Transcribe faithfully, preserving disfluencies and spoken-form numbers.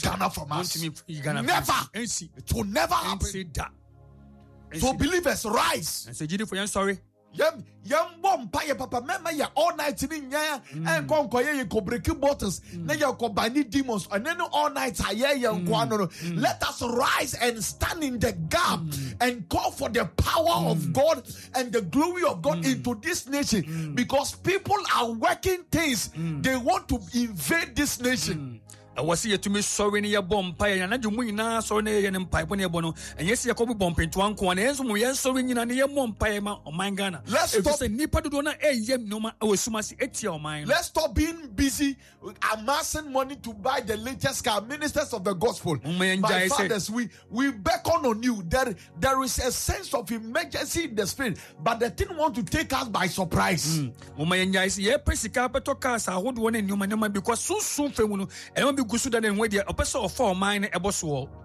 Ghana from us. Never. It will never happen. So believers, rise. And say, Jidi for you, sorry. Yam yam bom paye papa mema ya all night in nya and kon koye ye ko breaking bottles na ya ko bani demons and then all night aye ye nko no. Let us rise and stand in the gap mm. and call for the power mm. of God and the glory of God mm. into this nation mm. because people are working things mm. they want to invade this nation. Mm. I was here to me sorry near bomb pie and I do win now so near and pipe when you're bono and yes you copy bump into one corner and so yes sorry in a mom pie on my Ghana. Let's stop say nipa do na eh yem no ma o sumasi eighty or mine. Let's stop being busy amassing money to buy the latest car. Ministers of the gospel, my fathers, we we beckon on you. There there is a sense of emergency in the spirit, but the thing want to take us by surprise. Oh my enjoy say yeah pesika beto cars I hold one in your man because soon soon fe and gusu da den we dia opeso of four mine eboso